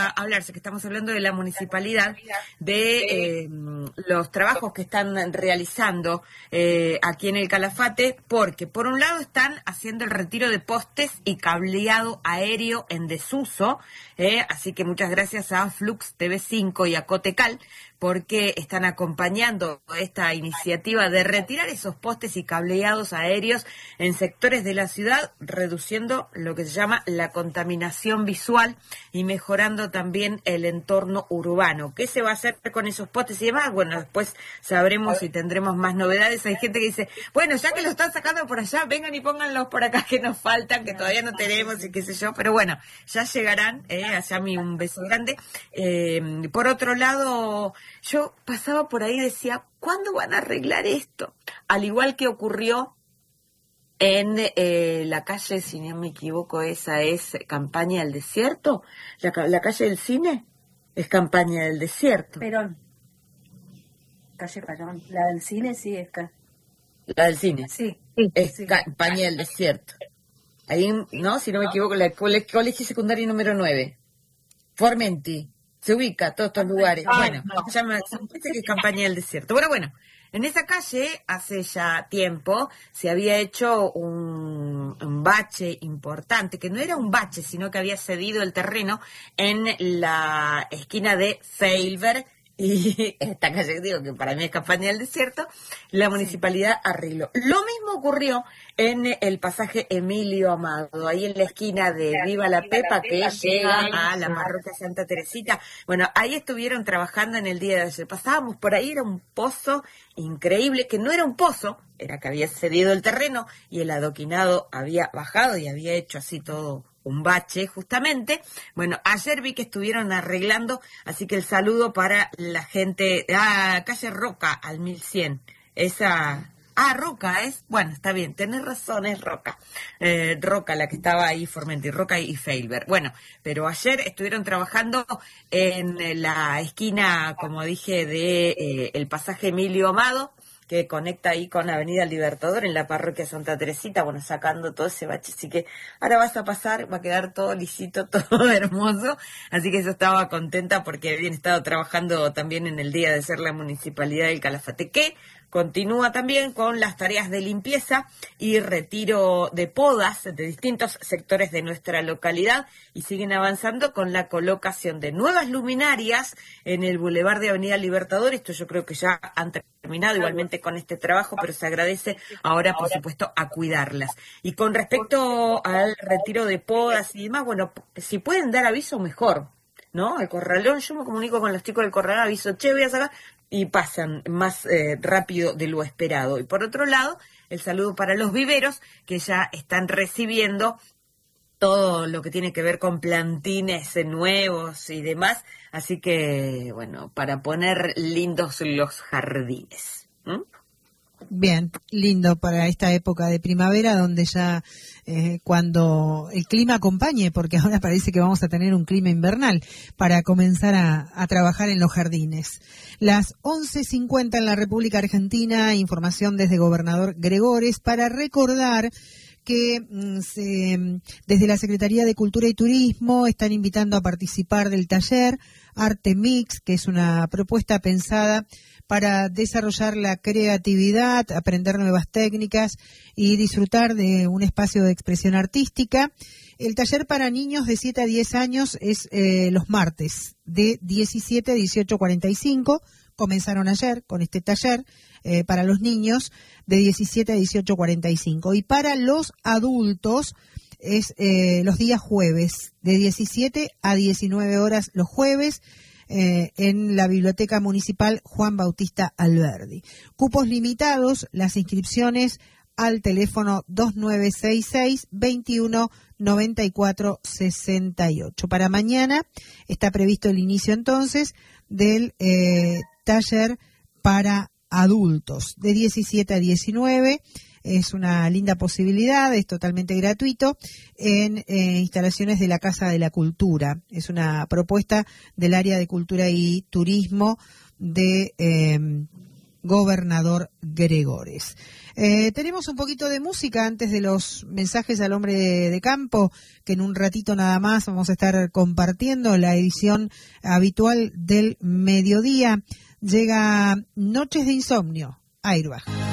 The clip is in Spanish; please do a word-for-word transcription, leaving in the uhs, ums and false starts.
hablarse, que estamos hablando de la municipalidad, de eh, los trabajos que están realizando eh, aquí en el Calafate, porque por un lado están haciendo el retiro de postes y cableado aéreo en desuso, eh, así que muchas gracias a Flux T V cinco y a Cotecal, porque están acompañando esta iniciativa de retirar esos postes y cableados aéreos en sectores de la ciudad, reduciendo lo que se llama la contaminación visual y mejorando también el entorno urbano. ¿Qué se va a hacer con esos postes y demás? Bueno, después sabremos y tendremos más novedades. Hay gente que dice, bueno, ya que lo están sacando por allá, vengan y pónganlos por acá que nos faltan, que todavía no tenemos y qué sé yo, pero bueno, ya llegarán, eh, allá mi un beso grande. Eh, por otro lado, yo pasaba por ahí y decía, ¿cuándo van a arreglar esto? Al igual que ocurrió en eh, la calle, si no me equivoco, esa es Campaña del Desierto, la, la calle del cine es Campaña del Desierto. Perón, calle Perón, la del cine sí es ca... La del cine, sí, es sí. Campaña del Desierto. Ahí, no, si no me equivoco, la cole, colegio secundario número nueve, Formenti. Se ubica todos estos lugares. Ay, bueno, no. se llama, se parece que es Campaña del Desierto. Bueno, bueno, en esa calle, hace ya tiempo, se había hecho un, un bache importante, que no era un bache, sino que había cedido el terreno en la esquina de Feilberg y esta calle, digo que para mí es Campaña del Desierto, la municipalidad arregló. Lo mismo ocurrió en el pasaje Emilio Amado, ahí en la esquina de Viva la Pepa, que llega a la parroquia Santa Teresita. Bueno, ahí estuvieron trabajando en el día de ayer. Pasábamos por ahí, era un pozo increíble, que no era un pozo, era que había cedido el terreno y el adoquinado había bajado y había hecho así todo un bache justamente. Bueno, ayer vi que estuvieron arreglando, así que el saludo para la gente, ah, calle Roca al mil cien, esa, ah, Roca es, bueno, está bien, tenés razón, es Roca, eh, Roca la que estaba ahí, Formenti, Roca y Feilberg. Bueno, pero ayer estuvieron trabajando en la esquina, como dije, de eh, el pasaje Emilio Amado, que conecta ahí con Avenida Libertador en la parroquia Santa Teresita, bueno, sacando todo ese bache, así que ahora vas a pasar, va a quedar todo lisito, todo hermoso, así que yo estaba contenta porque habían estado trabajando también en el día de ser la municipalidad del Calafate, que continúa también con las tareas de limpieza y retiro de podas de distintos sectores de nuestra localidad y siguen avanzando con la colocación de nuevas luminarias en el Boulevard de Avenida Libertador. Esto yo creo que ya han terminado igualmente con este trabajo, pero se agradece ahora, por supuesto, a cuidarlas. Y con respecto al retiro de podas y demás, bueno, si pueden dar aviso, mejor, ¿no? El corralón, yo me comunico con los chicos del corralón, aviso, che, voy a sacar, y pasan más eh, rápido de lo esperado. Y por otro lado, el saludo para los viveros, que ya están recibiendo todo lo que tiene que ver con plantines nuevos y demás, así que, bueno, para poner lindos los jardines. ¿Mm? Bien, lindo para esta época de primavera, donde ya eh, cuando el clima acompañe, porque ahora parece que vamos a tener un clima invernal, para comenzar a, a trabajar en los jardines. Las once cincuenta en la República Argentina, información desde Gobernador Gregores, para recordar que mm, se, desde la Secretaría de Cultura y Turismo están invitando a participar del taller Arte Mix, que es una propuesta pensada para desarrollar la creatividad, aprender nuevas técnicas y disfrutar de un espacio de expresión artística. El taller para niños de siete a diez años es eh, los martes, de diecisiete a dieciocho cuarenta y cinco. Comenzaron ayer con este taller eh, para los niños de diecisiete a dieciocho cuarenta y cinco. Y para los adultos es eh, los días jueves, de diecisiete a diecinueve horas los jueves, Eh, en la Biblioteca Municipal Juan Bautista Alberdi. Cupos limitados, las inscripciones al teléfono dos nueve seis seis, veintiuno noventa y cuatro sesenta y ocho. Para mañana está previsto el inicio entonces del eh, taller para adultos de diecisiete a diecinueve. Es una linda posibilidad, es totalmente gratuito, en eh, instalaciones de la Casa de la Cultura. Es una propuesta del área de Cultura y Turismo de eh, Gobernador Gregores. Eh, tenemos un poquito de música antes de los mensajes al hombre de, de campo, que en un ratito nada más vamos a estar compartiendo la edición habitual del mediodía. Llega Noches de Insomnio, Airbag.